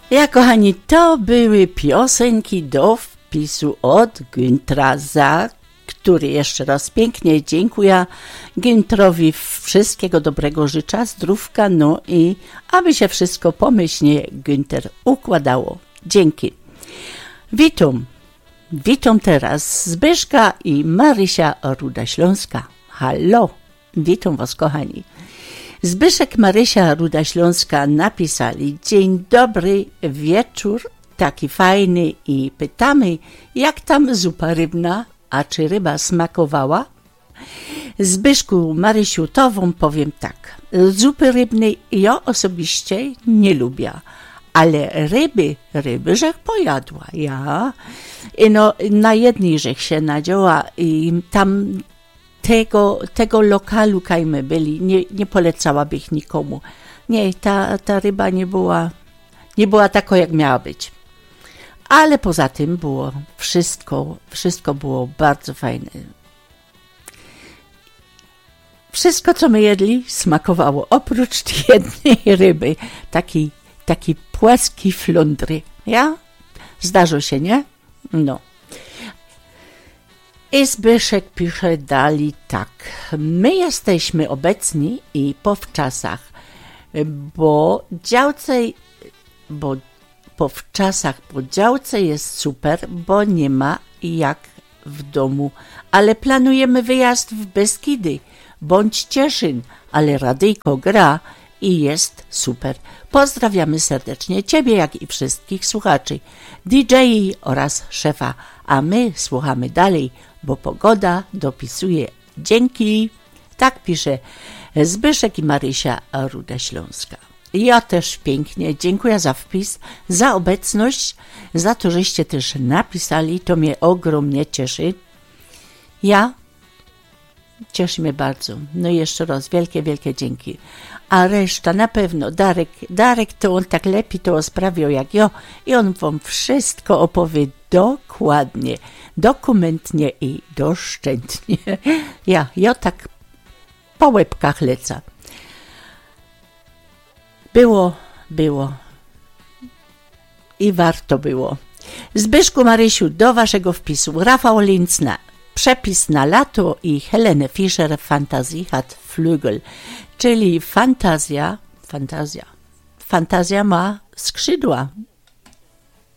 Ja, kochani, to były piosenki do wpisu od Günthera, za który jeszcze raz pięknie dziękuję Güntherowi. Wszystkiego dobrego życzę, zdrówka, no i aby się wszystko pomyślnie Günther układało. Dzięki. Witam teraz Zbyszka i Marysia Ruda-Śląska. Halo, witam was, kochani. Zbyszek, Marysia Ruda-Śląska napisali: dzień dobry, wieczór taki fajny i pytamy, jak tam zupa rybna, a czy ryba smakowała? Zbyszku, Marysiu, to wam powiem tak. Zupy rybnej ja osobiście nie lubię, ale ryby żech pojadła, ja. I no, na jednej żech się nadziała i tam tego lokalu, kajmy byli, nie polecałabym nikomu. Nie, ta ryba nie była taka, jak miała być. Ale poza tym było wszystko było bardzo fajne. Wszystko, co my jedli, smakowało, oprócz jednej ryby, taki płaski flundry, ja? Zdarzyło się, nie? No. I Zbyszek pisze dalej tak. My jesteśmy obecni i po wczasach, bo w czasach po działce jest super, bo nie ma jak w domu, ale planujemy wyjazd w Beskidy bądź Cieszyn, ale radyjko gra i jest super. Pozdrawiamy serdecznie Ciebie, jak i wszystkich słuchaczy, DJ oraz szefa, a my słuchamy dalej, bo pogoda dopisuje. Dzięki. Tak pisze Zbyszek i Marysia Ruda-Śląska. Ja też pięknie dziękuję za wpis, za obecność, za to, żeście też napisali, to mnie ogromnie cieszy. Cieszy mnie bardzo. No i jeszcze raz wielkie dzięki. A reszta na pewno, Darek to on tak lepiej to sprawiał jak ja i on wam wszystko opowie dokładnie, dokumentnie i doszczętnie. Ja tak po łebkach lecę. Było i warto było. Zbyszku, Marysiu, do waszego wpisu Rafał Linz na Przepis na lato i Helene Fischer Fantasie hat Flügel, czyli fantazja ma skrzydła.